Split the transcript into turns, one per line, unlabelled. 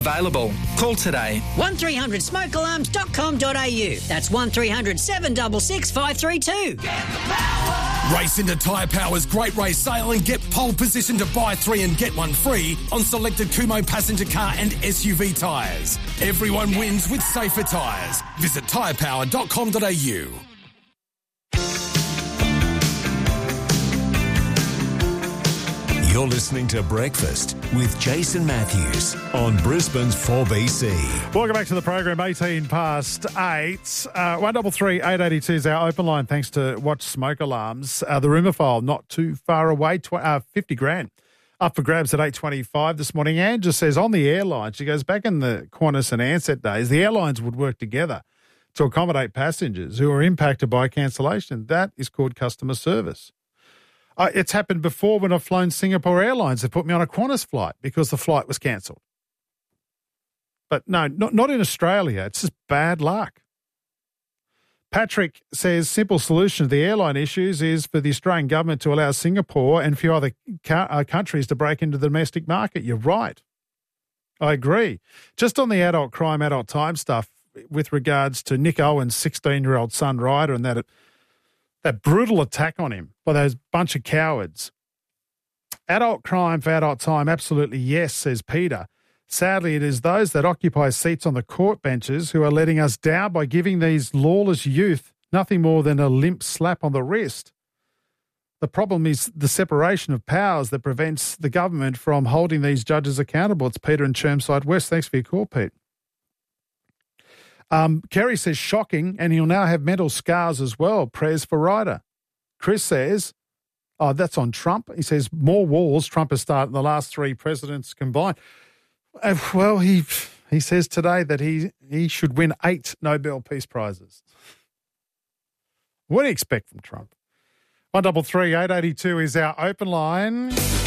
Available. Call today.
1300smokealarms.com.au. That's 1300 766 532.
Race into Tyre Power's Great Race Sale and get pole position to buy 3 and get 1 free on selected Kumho passenger car and SUV tyres. Everyone wins with safer tyres. Visit tyrepower.com.au.
You're listening to Breakfast with Jason Matthews on Brisbane's 4BC.
Welcome back to the program, 18 past 8. 133 882 is our open line, thanks to Watch Smoke Alarms. The rumour file not too far away, 50 grand. Up for grabs at 8:25 this morning. Anne just says on the airline, she goes, back in the Qantas and Ansett days, the airlines would work together to accommodate passengers who are impacted by cancellation. That is called customer service. It's happened before when I've flown Singapore Airlines. They put me on a Qantas flight because the flight was cancelled. But no, not in Australia. It's just bad luck. Patrick says simple solution to the airline issues is for the Australian government to allow Singapore and a few other countries to break into the domestic market. You're right. I agree. Just on the adult crime, adult time stuff with regards to Nick Owen's 16-year-old son Ryder and that brutal attack on him by those bunch of cowards. Adult crime for adult time, absolutely yes, says Peter. Sadly, it is those that occupy seats on the court benches who are letting us down by giving these lawless youth nothing more than a limp slap on the wrist. The problem is the separation of powers that prevents the government from holding these judges accountable. It's Peter in Chermside West. Thanks for your call, Pete. Kerry says shocking, and he'll now have mental scars as well. Prayers for Ryder. Chris says, oh, that's on Trump. He says more wars Trump has started in the last 3 presidents combined. Well, he says today that he should win 8 Nobel Peace Prizes. What do you expect from Trump? 133 882 is our open line.